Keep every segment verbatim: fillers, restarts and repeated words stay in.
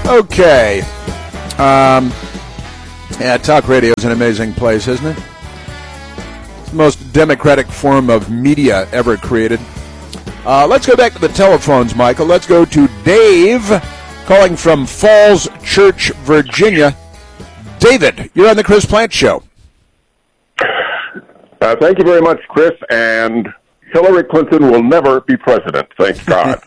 Okay. Um, yeah, talk radio is an amazing place, isn't it? It's the most democratic form of media ever created. Uh, let's go back to the telephones, Michael. Let's go to Dave, calling from Falls Church, Virginia. David, you're on the Chris Plante Show. Uh, thank you very much, Chris, and Hillary Clinton will never be president, thank God.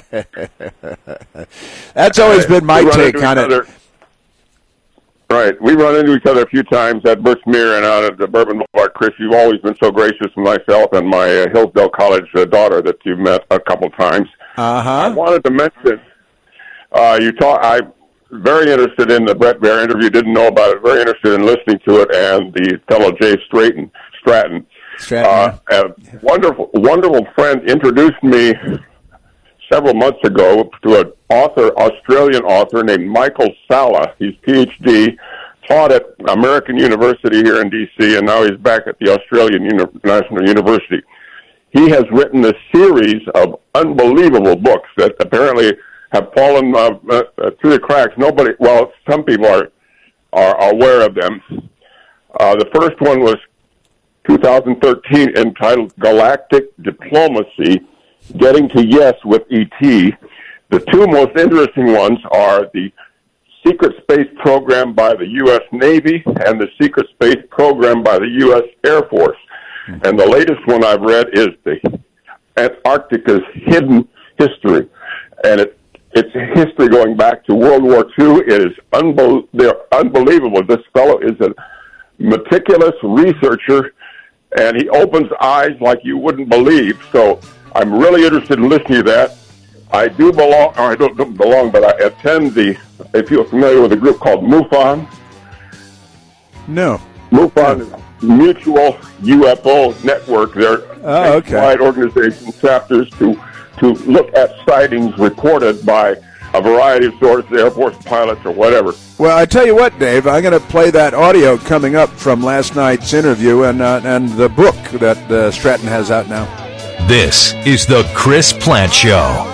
That's always been my take on it. Right. We run into each other a few times at Birchmere and out at the Bourbon Boulevard. Chris, you've always been so gracious with myself and my uh, Hillsdale College uh, daughter that you've met a couple times. Uh-huh. I wanted to mention, uh, you talk, I'm very interested in the Bret Baier interview, didn't know about it, very interested in listening to it, and the fellow Jay Stratton. Stratton. Stratton. Uh, a wonderful, wonderful friend introduced me several months ago to an author, Australian author named Michael Salla. He's P H D, taught at American University here in D C, and now he's back at the Australian Uni- National University. He has written a series of unbelievable books that apparently have fallen uh, uh, through the cracks. Nobody, well, some people are are aware of them. Uh, the first one was two thousand thirteen, entitled Galactic Diplomacy, Getting to Yes with E T. The two most interesting ones are the secret space program by the U S Navy and the secret space program by the U S Air Force. And the latest one I've read is the Antarctica's Hidden History. And it, it's a history going back to World War Two. It is unbel- they're unbelievable. This fellow is a meticulous researcher, and he opens eyes like you wouldn't believe. So I'm really interested in listening to that. I do belong, or I don't, don't belong, but I attend the, if you're familiar with a group called MUFON. No. MUFON is a Mutual U F O Network. They're oh, okay. wide organization chapters to, to look at sightings reported by a variety of sources, Air Force pilots or whatever. Well, I tell you what, Dave, I'm going to play that audio coming up from last night's interview and uh, and the book that uh, Stratton has out now. This is the Chris Plante Show.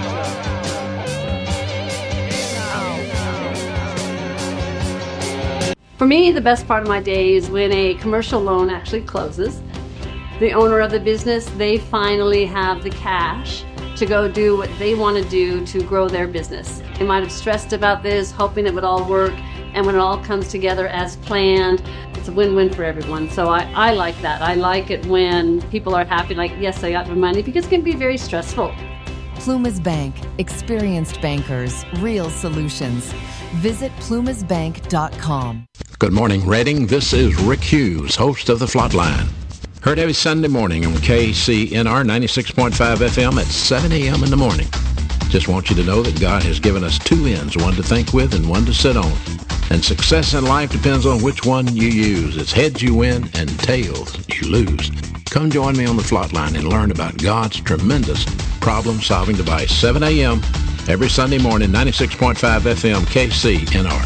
For me, the best part of my day is when a commercial loan actually closes. The owner of the business, they finally have the cash to go do what they want to do to grow their business. They might have stressed about this, hoping it would all work, and when it all comes together as planned, it's a win-win for everyone. So I, I like that. I like it when people are happy, like, yes, I got my money, because it can be very stressful. Plumas Bank. Experienced bankers. Real solutions. Visit plumas bank dot com. Good morning, Reading. This is Rick Hughes, host of The Flatline. Heard every Sunday morning on K C N R ninety-six point five F M at seven a.m. in the morning. Just want you to know that God has given us two ends, one to think with and one to sit on. And success in life depends on which one you use. It's heads you win and tails you lose. Come join me on The Flatline and learn about God's tremendous problem-solving device. seven a.m. every Sunday morning, ninety-six point five F M, K C N R.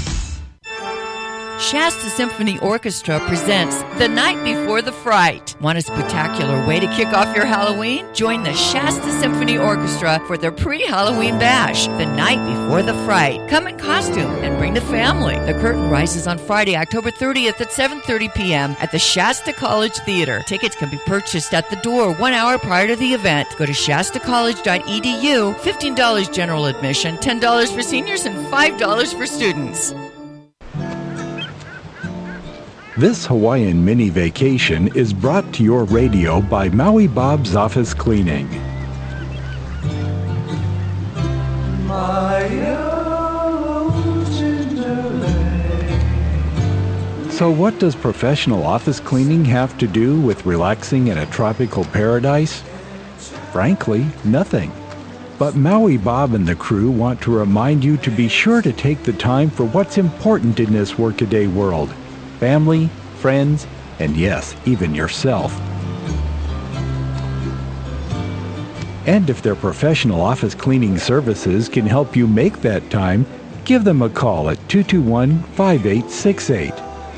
Shasta Symphony Orchestra presents The Night Before the Fright. Want a spectacular way to kick off your Halloween? Join the Shasta Symphony Orchestra for their pre-Halloween bash, The Night Before the Fright. Come in costume and bring the family. The curtain rises on Friday, October thirtieth at seven thirty p.m. at the Shasta College Theater. Tickets can be purchased at the door one hour prior to the event. Go to shasta college dot e d u. fifteen dollars general admission, ten dollars for seniors, and five dollars for students. This Hawaiian mini vacation is brought to your radio by Maui Bob's Office Cleaning. So what does professional office cleaning have to do with relaxing in a tropical paradise? Frankly, nothing. But Maui Bob and the crew want to remind you to be sure to take the time for what's important in this workaday world. Family, friends, and yes, even yourself. And if their professional office cleaning services can help you make that time, give them a call at two two one, five eight six eight.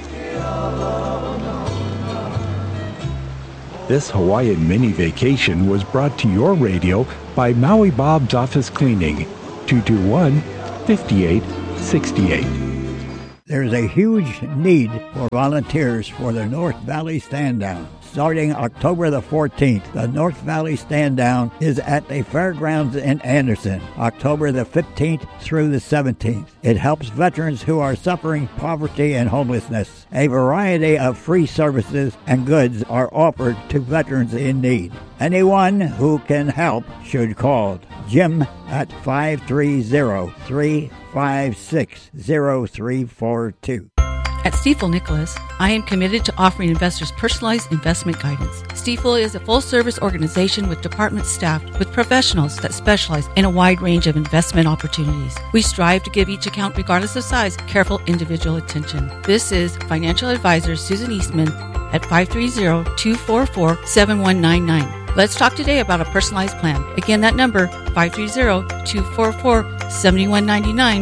This Hawaiian mini vacation was brought to your radio by Maui Bob's Office Cleaning, two two one, fifty-eight sixty-eight. There's a huge need for volunteers for the North Valley Stand Down. Starting October the fourteenth, the North Valley Stand Down is at the fairgrounds in Anderson, October the fifteenth through the seventeenth. It helps veterans who are suffering poverty and homelessness. A variety of free services and goods are offered to veterans in need. Anyone who can help should call Jim at five three zero, three five six, zero three four two. At Stifel Nicholas, I am committed to offering investors personalized investment guidance. Stifel is a full-service organization with departments staffed with professionals that specialize in a wide range of investment opportunities. We strive to give each account, regardless of size, careful individual attention. This is financial advisor Susan Eastman at five three zero, two four four, seven one nine nine. Let's talk today about a personalized plan. Again, that number, five three zero, two four four, seven one nine nine.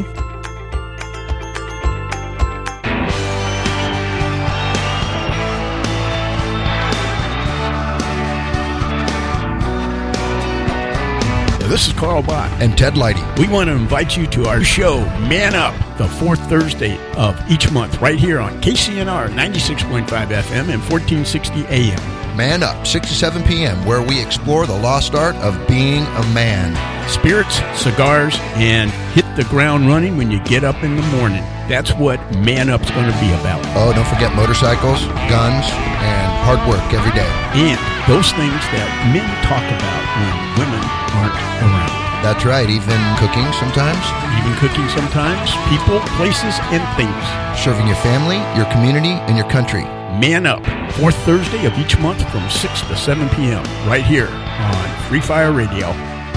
This is Carl Bott and Ted Leidy. We want to invite you to our show, Man Up, the fourth Thursday of each month, right here on K C N R ninety-six point five F M and fourteen sixty A M. Man Up, six to seven p.m., where we explore the lost art of being a man. Spirits, cigars, and hit the ground running when you get up in the morning. That's what Man Up's going to be about. Oh, don't forget motorcycles, guns, and hard work every day. And those things that men talk about when women aren't around. That's right, even cooking sometimes. Even cooking sometimes. People, places, and things. Serving your family, your community, and your country. Man Up, fourth Thursday of each month from six to seven p.m. right here on Free Fire Radio.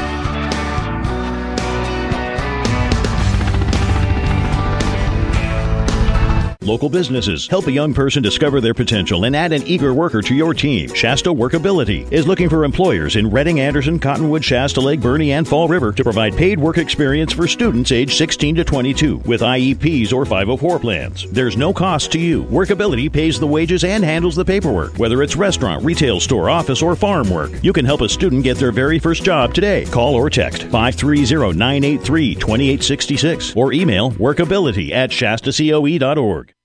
Local businesses help a young person discover their potential and add an eager worker to your team. Shasta Workability is looking for employers in Reading, Anderson, Cottonwood, Shasta Lake, Bernie, and Fall River to provide paid work experience for students aged sixteen to twenty-two with I E Ps or five oh four plans. There's no cost to you. Workability pays the wages and handles the paperwork. Whether it's restaurant, retail store, office, or farm work, you can help a student get their very first job today. Call or text five three zero, nine eight three, two eight six six or email workability at shasta coe dot org.